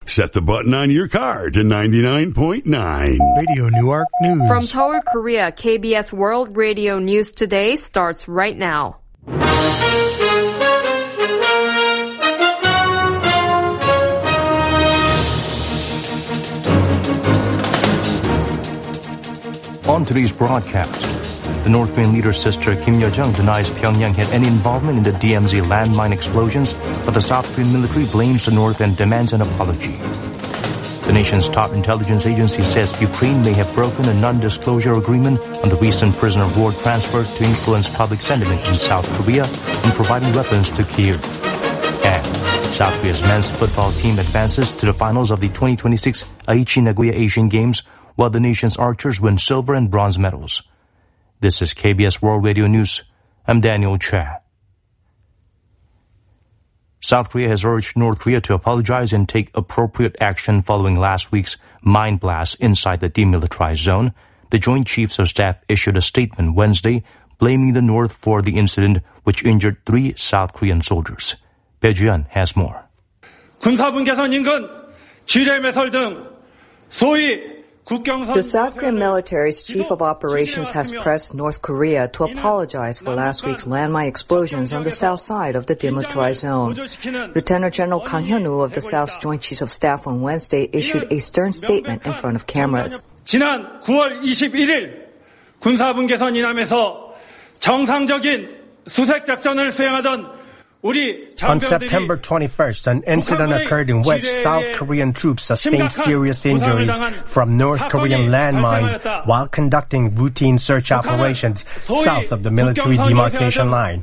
Set the button on your car to 99.9. Radio Newark News. From Seoul, Korea, KBS World Radio News Today starts right now. On today's broadcast, the North Korean leader's sister Kim Yo-jong denies Pyongyang had any involvement in the DMZ landmine explosions, but the South Korean military blames the North and demands an apology. The nation's top intelligence agency says Ukraine may have broken a non-disclosure agreement on the recent prisoner of war transfer to influence public sentiment in South Korea and providing weapons to Kyiv. And South Korea's men's football team advances to the finals of the 2026 Aichi Nagoya Asian Games, while the nation's archers win silver and bronze medals. This is KBS World Radio News. I'm Daniel Cha. South Korea has urged North Korea to apologize and take appropriate action following last week's mine blast inside the demilitarized zone. The Joint Chiefs of Staff issued a statement Wednesday blaming the North for the incident, which injured 3 South Korean soldiers. Bae Ji-yeon has more. 군사분 개선 인근, 지뢰 매설 등 소위 The South Korean military's chief of operations has pressed North Korea to apologize for last week's landmine explosions on the south side of the demilitarized zone. Lieutenant General Kang Hyun-woo of the South's Joint Chiefs of Staff on Wednesday issued a stern statement in front of cameras. 지난 9월 21일 군사분 개선 이남에서 정상적인 수색 작전을 수행하던 On September 21st, an incident occurred in which South Korean troops sustained serious injuries from North Korean landmines while conducting routine search operations south of the military demarcation line.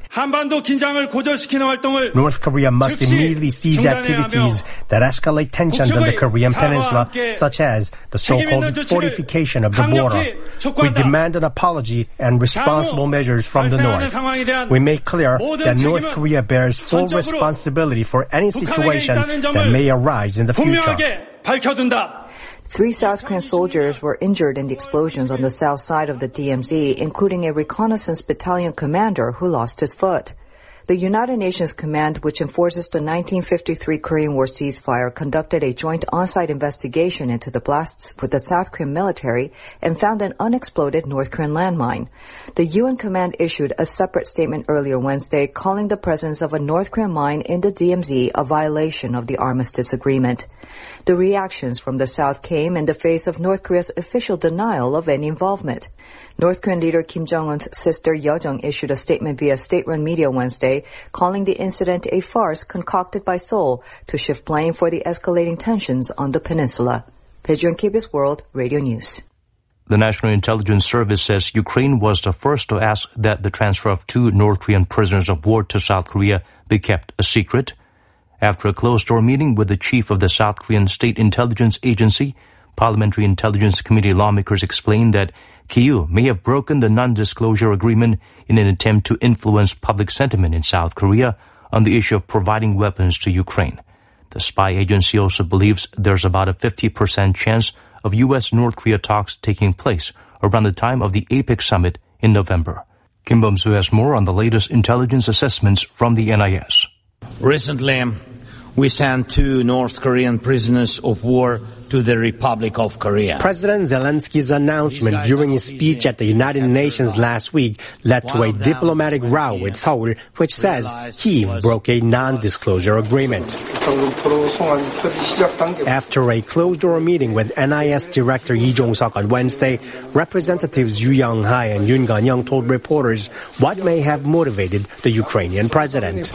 North Korea must immediately cease activities that escalate tensions on the Korean peninsula, such as the so-called fortification of the border. We demand an apology and responsible measures from the North. We make clear that North Korea bears full responsibility for any situation that may arise in the future. 3 South Korean soldiers were injured in the explosions on the south side of the DMZ, including a reconnaissance battalion commander who lost his foot. The United Nations Command, which enforces the 1953 Korean War ceasefire, conducted a joint on-site investigation into the blasts with the South Korean military and found an unexploded North Korean landmine. The UN Command issued a separate statement earlier Wednesday calling the presence of a North Korean mine in the DMZ a violation of the armistice agreement. The reactions from the South came in the face of North Korea's official denial of any involvement. North Korean leader Kim Jong-un's sister Yo-jong issued a statement via state-run media Wednesday, calling the incident a farce concocted by Seoul to shift blame for the escalating tensions on the peninsula. Bae Ji-yeon, KBS World Radio News. The National Intelligence Service says Ukraine was the first to ask that the transfer of 2 North Korean prisoners of war to South Korea be kept a secret. After a closed-door meeting with the chief of the South Korean State Intelligence Agency, Parliamentary Intelligence Committee lawmakers explained that Kyiv may have broken the non-disclosure agreement in an attempt to influence public sentiment in South Korea on the issue of providing weapons to Ukraine. The spy agency also believes there's about a 50% chance of U.S.-North Korea talks taking place around the time of the APEC summit in November. Kim Bum-soo has more on the latest intelligence assessments from the NIS. Recently, we sent 2 North Korean prisoners of war to the Republic of Korea. President Zelensky's announcement during his speech at the United Nations last week led to a diplomatic row with Seoul, which says Kyiv broke a non-disclosure agreement. After a closed-door meeting with NIS Director Lee Jong-seok on Wednesday, Representatives Yoo Young-hae and Yoon Gan-young told reporters what may have motivated the Ukrainian president.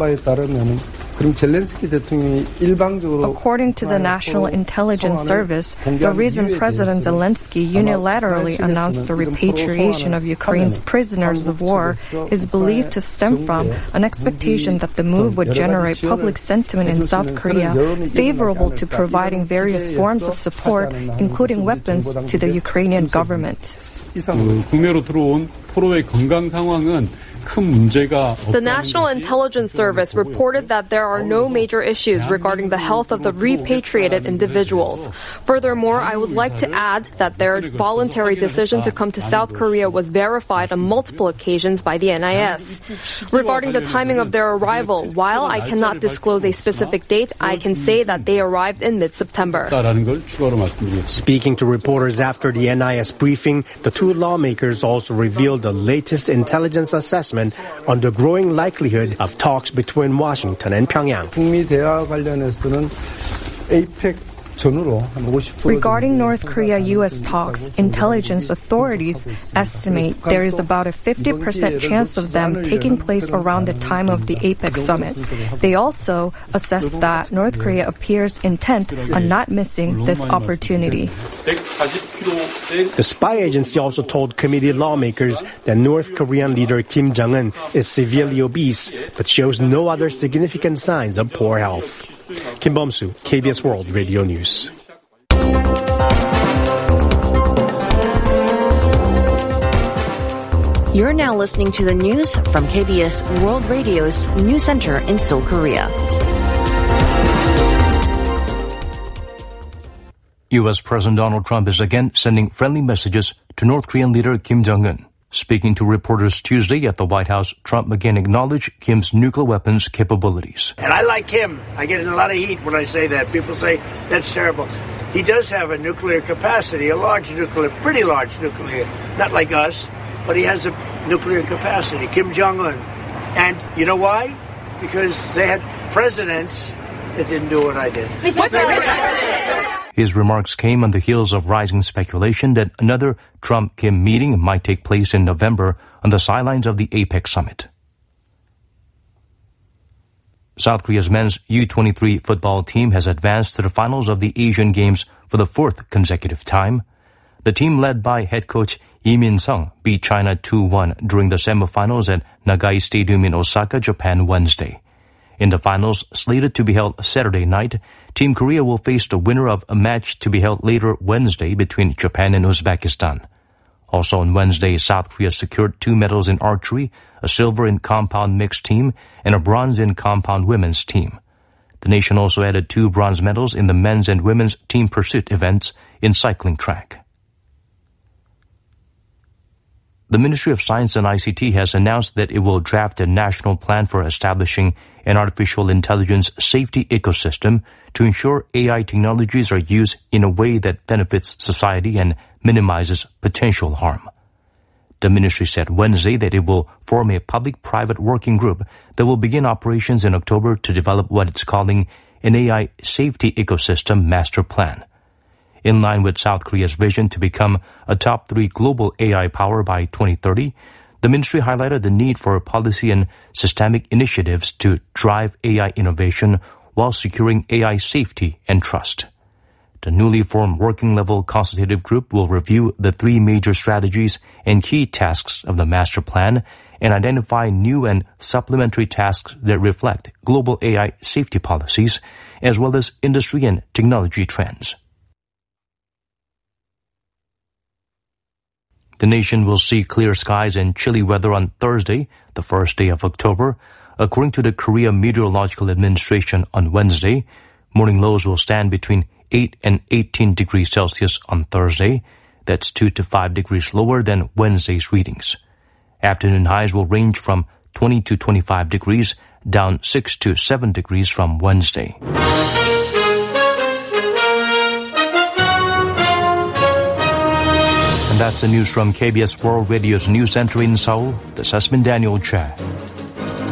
According to the National Intelligence Service, the reason President Zelensky unilaterally announced the repatriation of Ukraine's prisoners of war is believed to stem from an expectation that the move would generate public sentiment in South Korea favorable to providing various forms of support, including weapons, to the Ukrainian government. 국내로 들어온 포로의 건강 상황은 The National Intelligence Service reported that there are no major issues regarding the health of the repatriated individuals. Furthermore, I would like to add that their voluntary decision to come to South Korea was verified on multiple occasions by the NIS. Regarding the timing of their arrival, while I cannot disclose a specific date, I can say that they arrived in mid-September. Speaking to reporters after the NIS briefing, the two lawmakers also revealed the latest intelligence assessment on the growing likelihood of talks between Washington and Pyongyang. Regarding North Korea-U.S. talks, intelligence authorities estimate there is about a 50% chance of them taking place around the time of the APEC summit. They also assess that North Korea appears intent on not missing this opportunity. The spy agency also told committee lawmakers that North Korean leader Kim Jong-un is severely obese but shows no other significant signs of poor health. Kim Bum-soo, KBS World Radio News. You're now listening to the news from KBS World Radio's News Center in Seoul, Korea. U.S. President Donald Trump is again sending friendly messages to North Korean leader Kim Jong-un. Speaking to reporters Tuesday at the White House, Trump again acknowledged Kim's nuclear weapons capabilities. And I like him. I get in a lot of heat when I say that. People say, that's terrible. He does have a nuclear capacity, a large nuclear, pretty large nuclear. Not like us, but he has a nuclear capacity, Kim Jong-un. And you know why? Because they had presidents that didn't do what I did. His remarks came on the heels of rising speculation that another Trump-Kim meeting might take place in November on the sidelines of the APEC summit. South Korea's men's U-23 football team has advanced to the finals of the Asian Games for the fourth consecutive time. The team led by head coach Lee Min-sung beat China 2-1 during the semifinals at Nagai Stadium in Osaka, Japan, Wednesday. In the finals, slated to be held Saturday night, Team Korea will face the winner of a match to be held later Wednesday between Japan and Uzbekistan. Also on Wednesday, South Korea secured 2 medals in archery, a silver in compound mixed team, and a bronze in compound women's team. The nation also added 2 bronze medals in the men's and women's team pursuit events in cycling track. The Ministry of Science and ICT has announced that it will draft a national plan for establishing an artificial intelligence safety ecosystem to ensure AI technologies are used in a way that benefits society and minimizes potential harm. The ministry said Wednesday that it will form a public-private working group that will begin operations in October to develop what it's calling an AI safety ecosystem master plan. In line with South Korea's vision to become a top 3 global AI power by 2030, the ministry highlighted the need for policy and systemic initiatives to drive AI innovation while securing AI safety and trust. The newly formed working-level consultative group will review the 3 major strategies and key tasks of the master plan and identify new and supplementary tasks that reflect global AI safety policies, as well as industry and technology trends. The nation will see clear skies and chilly weather on Thursday, the first day of October. According to the Korea Meteorological Administration on Wednesday, morning lows will stand between 8 and 18 degrees Celsius on Thursday. That's 2 to 5 degrees lower than Wednesday's readings. Afternoon highs will range from 20 to 25 degrees, down 6 to 7 degrees from Wednesday. And that's the news from KBS World Radio's News Center in Seoul. This has been Daniel Cha.